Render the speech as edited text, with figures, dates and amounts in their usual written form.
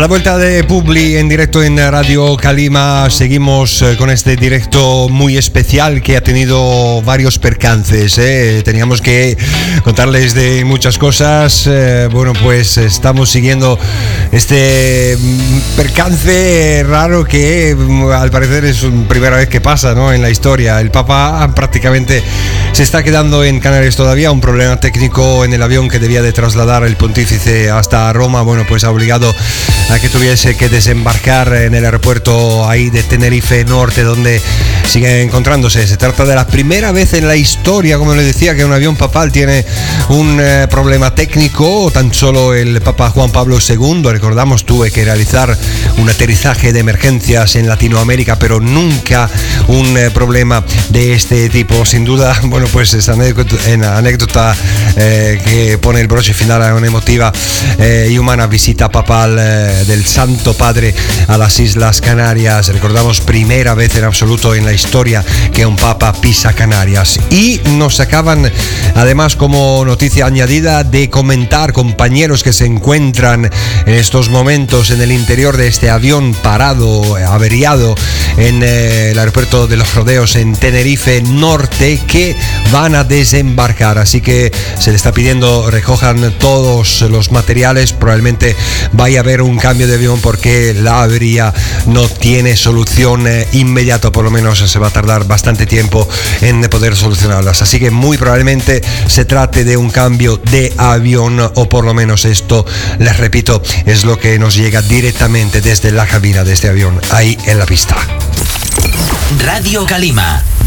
la vuelta de Publi en directo en Radio Calima, seguimos con este directo muy especial que ha tenido varios percances. Teníamos que contarles de muchas cosas. Bueno, pues estamos siguiendo este percance raro que al parecer es la primera vez que pasa, ¿no?, en la historia. El Papa prácticamente se está quedando en Canarias todavía. Un problema técnico en el avión que debía de trasladar el pontífice hasta Roma, bueno, pues ha obligado a que tuviese que desembarcar en el aeropuerto ahí de Tenerife Norte, donde sigue encontrándose. Se trata de la primera vez en la historia, como les decía, que un avión papal tiene un problema técnico. Tan solo el Papa Juan Pablo II, recordamos, tuvo que realizar un aterrizaje de emergencias en Latinoamérica, pero nunca un problema de este tipo. Sin duda, bueno, pues esa anécdota que pone el broche final a una emotiva y humana visita papal del Santo Padre a las Islas Canarias. Recordamos, primera vez en absoluto en la historia que un papa pisa Canarias. Y nos acaban, además, como noticia añadida, de comentar compañeros que se encuentran en estos momentos en el interior de este avión parado, averiado en el aeropuerto de Los Rodeos en Tenerife Norte, que van a desembarcar. Así que se le está pidiendo recojan todos los materiales. Probablemente vaya a haber un cambio de avión porque la avería no tiene solución inmediata, por lo menos se va a tardar bastante tiempo en poder solucionarlas. Así que muy probablemente se trate de un cambio de avión, o por lo menos esto, les repito, es lo que nos llega directamente desde la cabina de este avión, ahí en la pista. Radio Calima.